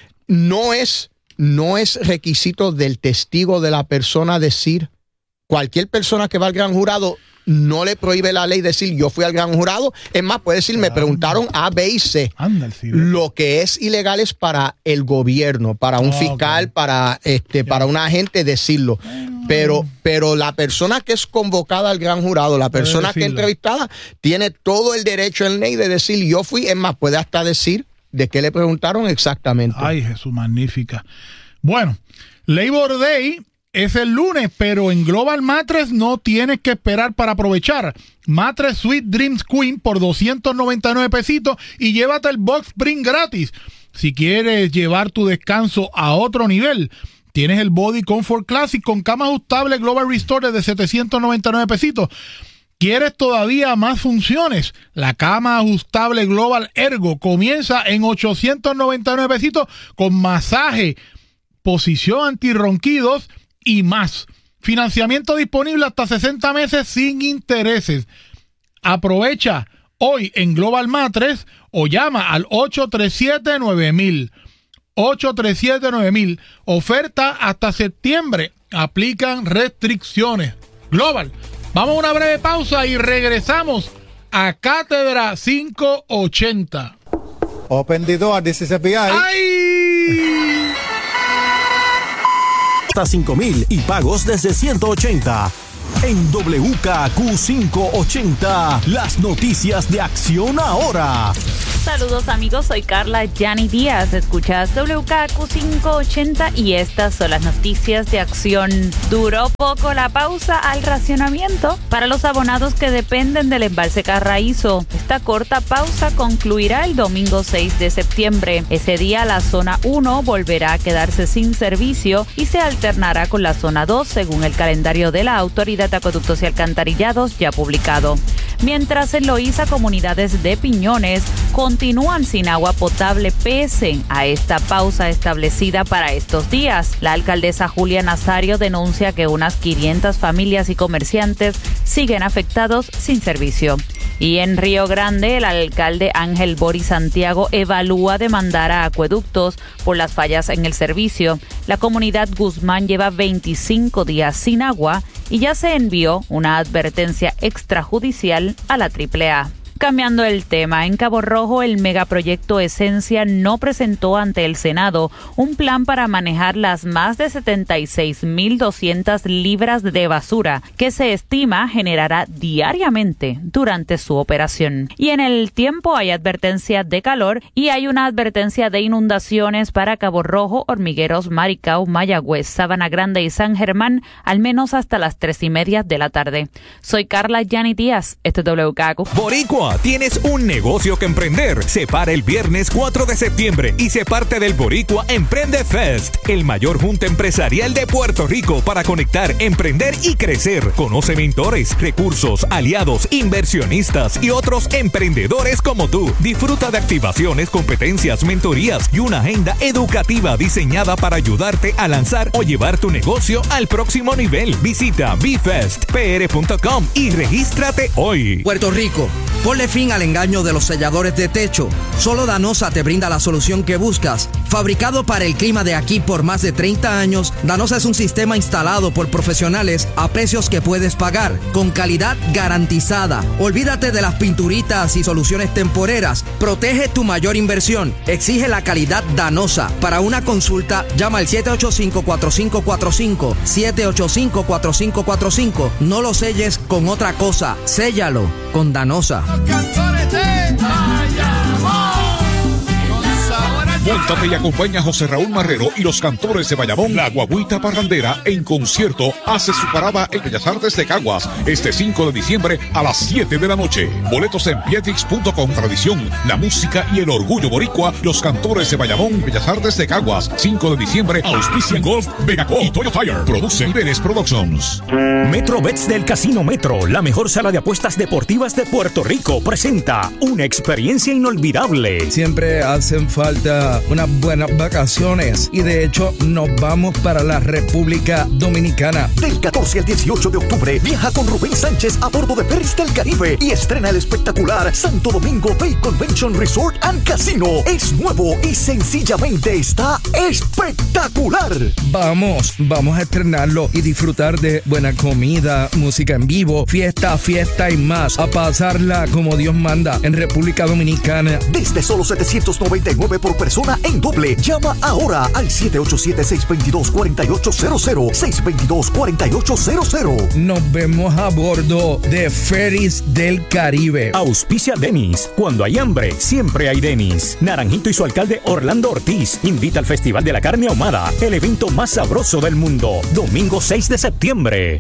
no es, no es requisito del testigo de la persona decir, cualquier persona que va al gran jurado no le prohíbe la ley decir yo fui al gran jurado. Es más, puede decir, me preguntaron A, B y C. Anda, sí, lo que es ilegal es para el gobierno, para un oh, fiscal, okay. para este, yeah. para un agente decirlo. Bueno. Pero, pero la persona que es convocada al gran jurado, la persona que es entrevistada, tiene todo el derecho en ley de decir yo fui. Es más, puede hasta decir de qué le preguntaron exactamente. Ay, Jesús, magnífica. Bueno, Labor Day es el lunes, pero en Global Mattress no tienes que esperar para aprovechar. Mattress Sweet Dreams Queen por doscientos noventa y nueve pesitos y llévate el box spring gratis. Si quieres llevar tu descanso a otro nivel, tienes el Body Comfort Classic con cama ajustable Global Restore de setecientos noventa y nueve pesitos. ¿Quieres todavía más funciones? La cama ajustable Global Ergo comienza en ochocientos noventa y nueve pesitos con masaje, posición antirronquidos y más. Financiamiento disponible hasta sesenta meses sin intereses. Aprovecha hoy en Global Mattress o llama al ocho tres siete nueve mil. ocho tres siete nueve mil. Oferta hasta septiembre. Aplican restricciones. Global Vamos a una breve pausa y regresamos a Cátedra quinientos ochenta. Open the door, this is F B I. ¡Ay! Hasta cinco mil y pagos desde ciento ochenta. En W K Q quinientos ochenta, las noticias de Acción Ahora. Saludos amigos, soy Carla Yani Díaz. Escuchas W K Q quinientos ochenta y estas son las noticias de Acción. Duró poco la pausa al racionamiento para los abonados que dependen del embalse Carraízo. Esta corta pausa concluirá el domingo seis de septiembre. Ese día la zona uno volverá a quedarse sin servicio y se alternará con la zona dos según el calendario de la Autoridad de Acueductos y Alcantarillados ya publicado. Mientras en Loíza, comunidades de Piñones continúan sin agua potable pese a esta pausa establecida para estos días. La alcaldesa Julia Nazario denuncia que unas quinientas familias y comerciantes siguen afectados sin servicio. Y en Río Grande, el alcalde Ángel Boris Santiago evalúa demandar a Acueductos por las fallas en el servicio. La comunidad Guzmán lleva veinticinco días sin agua y ya se envió una advertencia extrajudicial a la triple A. Cambiando el tema, en Cabo Rojo el megaproyecto Esencia no presentó ante el Senado un plan para manejar las más de setenta y seis mil doscientas libras de basura que se estima generará diariamente durante su operación. Y en el tiempo hay advertencia de calor y hay una advertencia de inundaciones para Cabo Rojo, Hormigueros, Maricao, Mayagüez, Sabana Grande y San Germán, al menos hasta las tres y media de la tarde. Soy Carla Yani Díaz, este es W K Q. Boricua, tienes un negocio que emprender. Se para el viernes cuatro de septiembre y se parte del Boricua Emprende Fest, el mayor junta empresarial de Puerto Rico para conectar, emprender y crecer. Conoce mentores, recursos, aliados, inversionistas y otros emprendedores como tú. Disfruta de activaciones, competencias, mentorías y una agenda educativa diseñada para ayudarte a lanzar o llevar tu negocio al próximo nivel. Visita b fest p r punto com y regístrate hoy. Puerto Rico, ponle fin al engaño de los selladores de techo. Solo Danosa te brinda la solución que buscas. Fabricado para el clima de aquí por más de treinta años, Danosa es un sistema instalado por profesionales a precios que puedes pagar, con calidad garantizada. Olvídate de las pinturitas y soluciones temporeras. Protege tu mayor inversión. Exige la calidad Danosa. Para una consulta, llama al siete ocho cinco, cuatro cinco cuatro cinco, siete ocho cinco, cuatro cinco cuatro cinco. No lo selles con otra cosa. Séllalo con Danosa. Móntate y acompaña a José Raúl Marrero y los cantores de Bayamón. La Guaguita Parrandera en concierto hace su parada en Bellas Artes de Caguas este cinco de diciembre a las siete de la noche. Boletos en pietix punto com. Tradición, la música y el orgullo boricua. Los cantores de Bayamón, Bellas Artes de Caguas, cinco de diciembre. Auspician Golf, Vegaco y Toyo Tire. Produce Niveles Productions. MetroBets del Casino Metro, la mejor sala de apuestas deportivas de Puerto Rico, presenta una experiencia inolvidable. Siempre hacen falta unas buenas vacaciones y de hecho nos vamos para la República Dominicana. Del catorce al dieciocho de octubre viaja con Rubén Sánchez a bordo de Ferries del Caribe y estrena el espectacular Santo Domingo Bay Convention Resort and Casino. Es nuevo y sencillamente está espectacular. Vamos, vamos a estrenarlo y disfrutar de buena comida, música en vivo, fiesta, fiesta y más. A pasarla como Dios manda en República Dominicana. Desde solo setecientos noventa y nueve por persona en doble. Llama ahora al siete ocho siete, seis dos dos, cuatro ocho cero cero, seis dos dos, cuatro ocho cero cero. Nos vemos a bordo de Ferries del Caribe. Auspicia Denis. Cuando hay hambre, siempre hay Denis. Naranjito y su alcalde Orlando Ortiz invita al Festival de la Carne Ahumada, el evento más sabroso del mundo. Domingo seis de septiembre.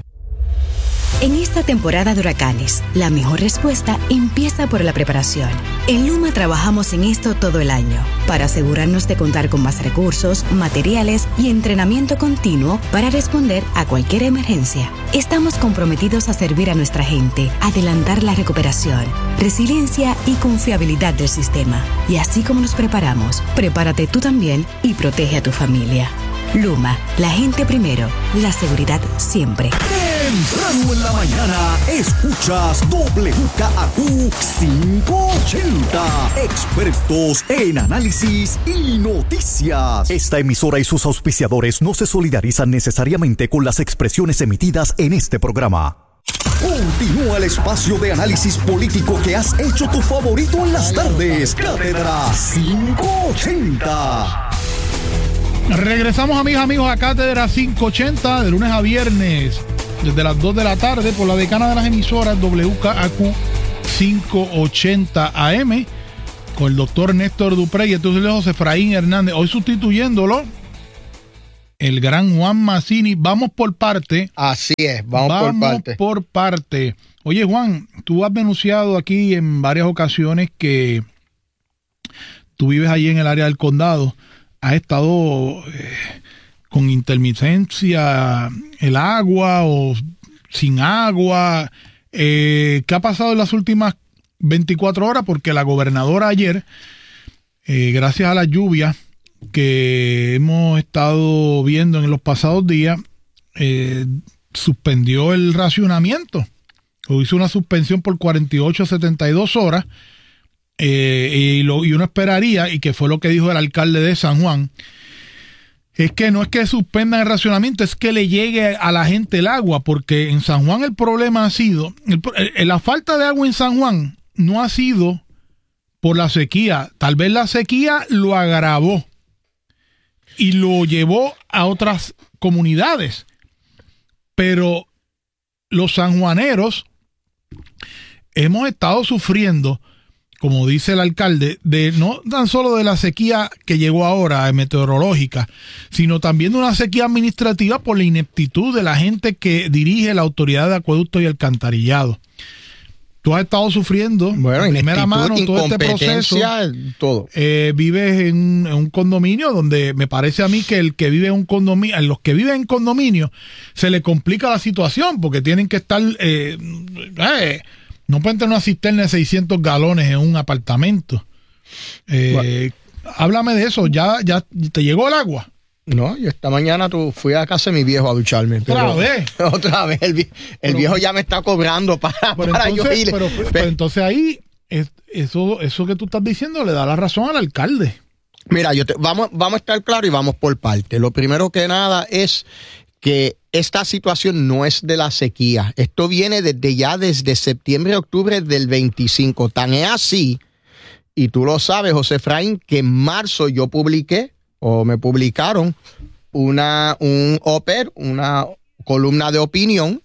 En esta temporada de huracanes, la mejor respuesta empieza por la preparación. En Luma trabajamos en esto todo el año, para asegurarnos de contar con más recursos, materiales y entrenamiento continuo para responder a cualquier emergencia. Estamos comprometidos a servir a nuestra gente, adelantar la recuperación, resiliencia y confiabilidad del sistema. Y así como nos preparamos, prepárate tú también y protege a tu familia. Luma, la gente primero, la seguridad siempre. Temprano en la mañana, escuchas W K Q quinientos ochenta. Expertos en análisis y noticias. Esta emisora y sus auspiciadores no se solidarizan necesariamente con las expresiones emitidas en este programa. Continúa el espacio de análisis político que has hecho tu favorito en las tardes. Cátedra quinientos ochenta. Regresamos, amigas, amigos, a Cátedra quinientos ochenta de lunes a viernes desde las dos de la tarde por la decana de las emisoras W K A Q quinientos ochenta A M con el doctor Néstor Duprey y entonces José Efraín Hernández. Hoy sustituyéndolo el gran Juan Mazzini. Vamos por parte. Así es, vamos, vamos por parte. por parte. Oye, Juan, tú has denunciado aquí en varias ocasiones que tú vives allí en el área del condado. Has estado eh, con intermitencia el agua o sin agua. Eh, ¿Qué ha pasado en las últimas veinticuatro horas? Porque la gobernadora ayer, eh, gracias a la lluvia que hemos estado viendo en los pasados días, eh, suspendió el racionamiento. O hizo una suspensión por cuarenta y ocho a setenta y dos horas. Eh, y, lo, y uno esperaría, y que fue lo que dijo el alcalde de San Juan, es que no es que suspendan el racionamiento, es que le llegue a la gente el agua, porque en San Juan el problema ha sido, el, el, la falta de agua en San Juan no ha sido por la sequía, tal vez la sequía lo agravó y lo llevó a otras comunidades, pero los sanjuaneros hemos estado sufriendo, como dice el alcalde, de no tan solo de la sequía que llegó ahora, meteorológica, sino también de una sequía administrativa por la ineptitud de la gente que dirige la autoridad de acueducto y alcantarillado. Tú has estado sufriendo bueno, en primera mano todo este proceso. Todo. Eh, vives en, en un condominio donde me parece a mí que el que vive en un condominio, a los que viven en condominio, se le complica la situación porque tienen que estar... Eh, eh, No pueden tener una cisterna de seiscientos galones en un apartamento. Eh, bueno. Háblame de eso. ¿Ya, ¿Ya te llegó el agua? No, yo esta mañana tu, fui a casa de mi viejo a ducharme. ¿Otra vez? Otra vez. El, el pero, viejo ya me está cobrando para, para entonces, yo ir. Pero, pero, pero entonces ahí, es, eso, eso que tú estás diciendo le da la razón al alcalde. Mira, yo te, vamos, vamos a estar claros y vamos por parte. Lo primero que nada es que esta situación no es de la sequía. Esto viene desde ya desde septiembre, octubre del veinticinco. Tan es así, y tú lo sabes, José Efraín, que en marzo yo publiqué, o me publicaron, una, un O P E R, una columna de opinión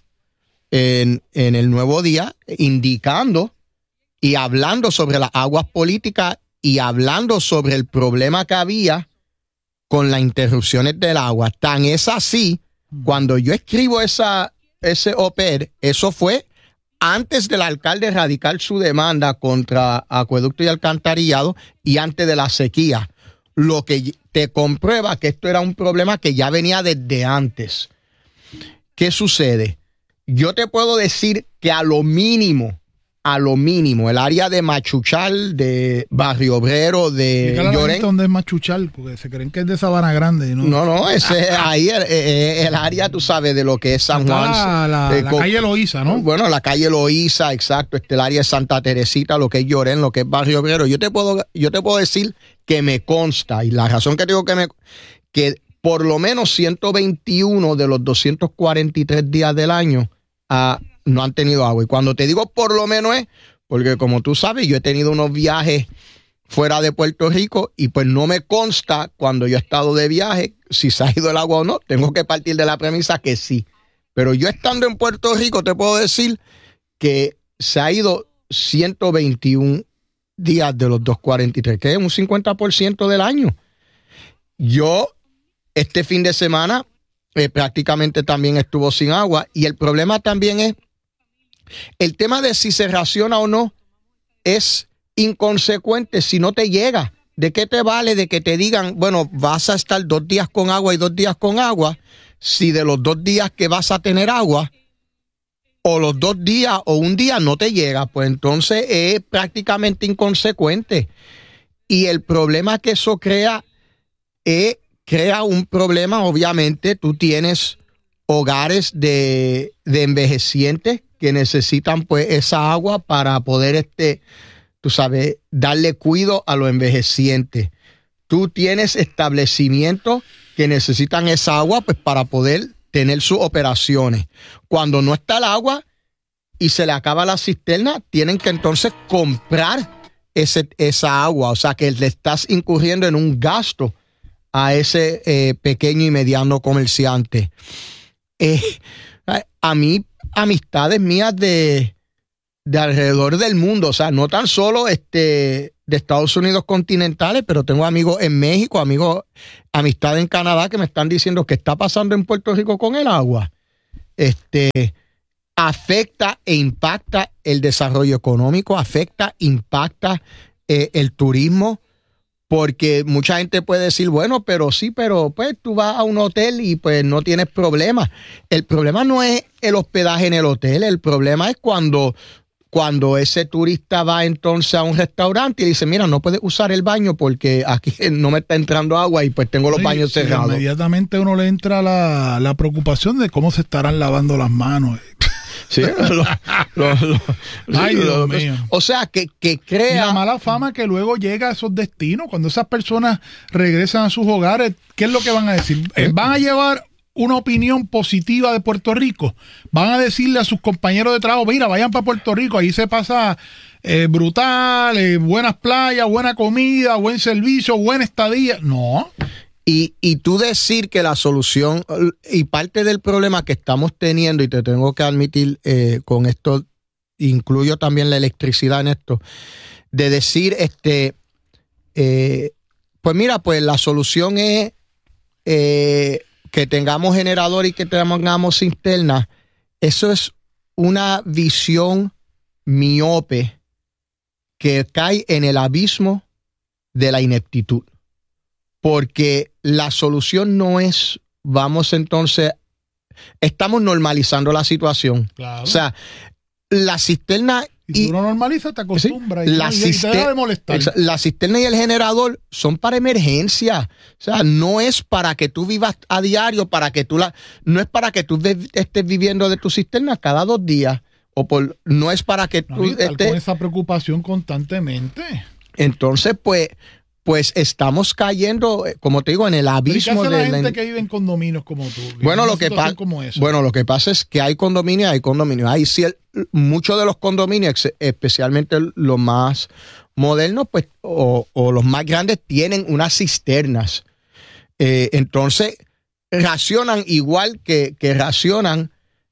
en, en el Nuevo Día, indicando y hablando sobre las aguas políticas y hablando sobre el problema que había con las interrupciones del agua. Tan es así, cuando yo escribo esa, ese O P E R, eso fue antes del alcalde radicar su demanda contra acueducto y alcantarillado y antes de la sequía, lo que te comprueba que esto era un problema que ya venía desde antes. ¿Qué sucede? Yo te puedo decir que a lo mínimo, a lo mínimo, el área de Machuchal, de Barrio Obrero, de Llorén. ¿Dónde es Machuchal? Porque se creen que es de Sabana Grande. No, no, no ese ahí el, el, el área, tú sabes, de lo que es San Juan. La, la, eh, la calle Loíza, ¿no? Bueno, la calle Loíza, exacto. Este, el área de Santa Teresita, lo que es Llorén, lo que es Barrio Obrero. Yo te puedo, yo te puedo decir que me consta, y la razón que digo que me, que por lo menos ciento veintiuno de los doscientos cuarenta y tres días del año a no han tenido agua. Y cuando te digo por lo menos es porque, como tú sabes, yo he tenido unos viajes fuera de Puerto Rico y pues no me consta cuando yo he estado de viaje si se ha ido el agua o no. Tengo que partir de la premisa que sí. Pero yo estando en Puerto Rico te puedo decir que se ha ido ciento veintiún días de los doscientos cuarenta y tres, que es un cincuenta por ciento del año. Yo este fin de semana eh, prácticamente también estuvo sin agua y el problema también es el tema de si se raciona o no es inconsecuente si no te llega. ¿De qué te vale de que te digan, bueno, vas a estar dos días con agua y dos días con agua, si de los dos días que vas a tener agua o los dos días o un día no te llega? Pues entonces es prácticamente inconsecuente. Y el problema que eso crea es, crea un problema, obviamente, tú tienes hogares de, de envejecientes que necesitan pues esa agua para poder, este, tú sabes, darle cuidado a los envejecientes. Tú tienes establecimientos que necesitan esa agua pues para poder tener sus operaciones. Cuando no está el agua, y se le acaba la cisterna, tienen que entonces comprar ese, esa agua. O sea, que le estás incurriendo en un gasto a ese eh, pequeño y mediano comerciante. Eh, a mí, amistades mías de, de alrededor del mundo, o sea, no tan solo este, de Estados Unidos continentales, pero tengo amigos en México, amigos, amistades en Canadá que me están diciendo que está pasando en Puerto Rico con el agua. Este, afecta e impacta el desarrollo económico, afecta, impacta eh, el turismo. Porque mucha gente puede decir, bueno, pero sí, pero pues tú vas a un hotel y pues no tienes problema. El problema no es el hospedaje en el hotel, el problema es cuando, cuando ese turista va entonces a un restaurante y dice, mira, no puedes usar el baño porque aquí no me está entrando agua y pues tengo los sí, baños sí, cerrados. Inmediatamente uno le entra la, la preocupación de cómo se estarán lavando las manos. Sí, lo, lo, lo, Ay, sí, Dios lo, mío. O sea, que, que crea... Y la mala fama que luego llega a esos destinos, cuando esas personas regresan a sus hogares, ¿qué es lo que van a decir? Eh, ¿Van a llevar una opinión positiva de Puerto Rico? ¿Van a decirle a sus compañeros de trabajo, mira, vayan para Puerto Rico, ahí se pasa eh, brutal, eh, buenas playas, buena comida, buen servicio, buena estadía? No. Y, y tú decir que la solución y parte del problema que estamos teniendo, y te tengo que admitir eh, con esto, incluyo también la electricidad en esto, de decir, este, eh, pues mira, pues la solución es eh, que tengamos generador y que tengamos cisterna. Eso es una visión miope que cae en el abismo de la ineptitud. Porque la solución no es, vamos entonces, estamos normalizando la situación. Claro. O sea, la cisterna... Y tú no normalizas, te acostumbras sí, y, la no, y te deja de molestar. La cisterna y el generador son para emergencia. O sea, no es para que tú vivas a diario, para que tú la, no es para que tú de, estés viviendo de tu cisterna cada dos días. O por, no es para que no, tú estés... con esa preocupación constantemente. Entonces, pues... Pues estamos cayendo, como te digo, en el abismo de la de gente la... que vive en condominios como tú. Bueno, lo que pasa, bueno, lo que pasa es que hay condominios, hay condominios. Hay muchos de los condominios, especialmente los más modernos, pues, o, o los más grandes, tienen unas cisternas. Eh, entonces, racionan igual que, que racionan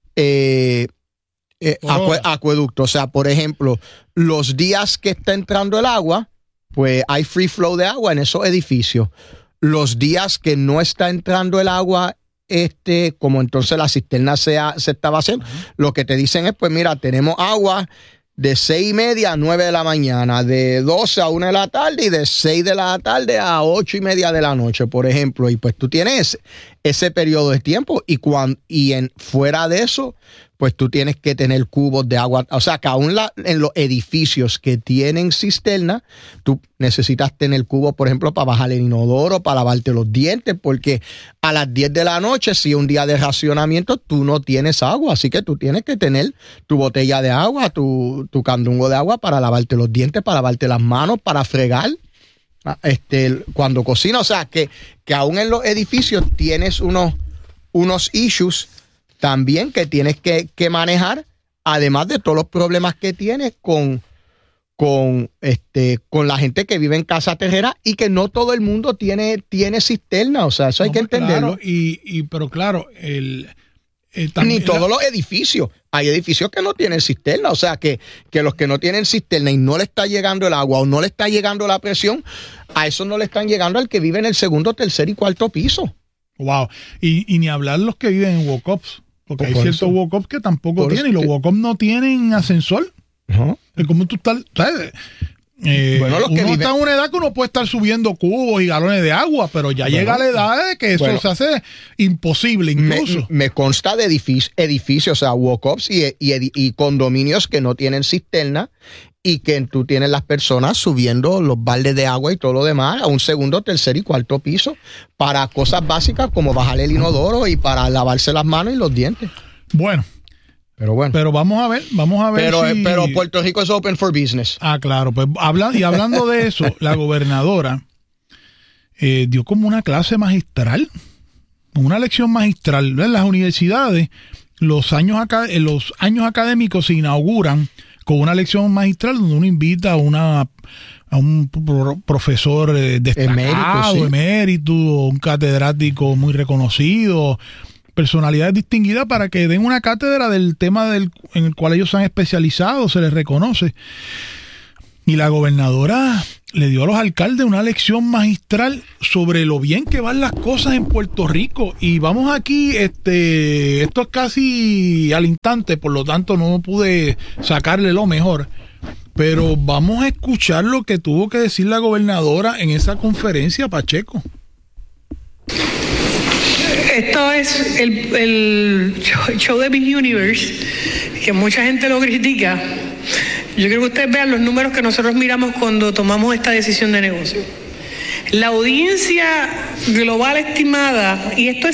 eh, eh, acue, acueducto. O sea, por ejemplo, los días que está entrando el agua, pues hay free flow de agua en esos edificios. Los días que no está entrando el agua, este, como entonces la cisterna se, ha, se estaba haciendo, uh-huh. Lo que te dicen es, pues mira, tenemos agua de seis y media a nueve de la mañana, de doce a una de la tarde y de seis de la tarde a ocho y media de la noche, por ejemplo. Y pues tú tienes ese, ese periodo de tiempo y, cuando, y en, fuera de eso, pues tú tienes que tener cubos de agua. O sea, que aún la, en los edificios que tienen cisterna, tú necesitas tener cubos, por ejemplo, para bajar el inodoro, para lavarte los dientes, porque a las diez de la noche, si es un día de racionamiento, tú no tienes agua. Así que tú tienes que tener tu botella de agua, tu, tu candungo de agua para lavarte los dientes, para lavarte las manos, para fregar este, cuando cocinas. O sea, que, que aún en los edificios tienes unos, unos issues también que tienes que, que manejar, además de todos los problemas que tienes con, con, este, con la gente que vive en casa terrera y que no todo el mundo tiene, tiene cisterna. O sea, eso hay no, que entenderlo. Claro, y, y, pero claro, el, el también, ni todos la... los edificios. Hay edificios que no tienen cisterna. O sea, que, que los que no tienen cisterna y no le está llegando el agua o no le está llegando la presión, a eso no le están llegando al que vive en el segundo, tercer y cuarto piso. Wow. Y, y ni hablar los que viven en walk-ups. Porque hay ciertos walk-ups que tampoco por tienen, y los walk-ups no tienen ascensor. Uh-huh. Es como tú estás, ¿sabes? Eh, bueno, uno vive... está en una edad que uno puede estar subiendo cubos y galones de agua, pero ya bueno, llega la edad de que eso bueno, se hace imposible incluso. Me, me consta de edificios, edificios o sea, walk-ups y, y, y condominios que no tienen cisterna y que tú tienes las personas subiendo los baldes de agua y todo lo demás a un segundo, tercer y cuarto piso para cosas básicas como bajar el inodoro y para lavarse las manos y los dientes. Bueno. Pero bueno. Pero vamos a ver, vamos a ver pero, si... pero Puerto Rico es open for business. Ah, claro. Pues habla, y hablando de eso, la gobernadora eh, dio como una clase magistral, una lección magistral. En las universidades los años, acá, los años académicos se inauguran con una lección magistral donde uno invita a una a un pro- profesor eh, destacado, emérito, sí. emérito, un catedrático muy reconocido, personalidades distinguidas para que den una cátedra del tema del, en el cual ellos se han especializado, se les reconoce. Y la gobernadora le dio a los alcaldes una lección magistral sobre lo bien que van las cosas en Puerto Rico. Y vamos aquí, este, esto es casi al instante, por lo tanto no pude sacarle lo mejor. Pero vamos a escuchar lo que tuvo que decir la gobernadora en esa conferencia, Pacheco. Esto es el, el show de Miss Universe, que mucha gente lo critica. Yo quiero que ustedes vean los números que nosotros miramos cuando tomamos esta decisión de negocio. La audiencia global estimada, y esto es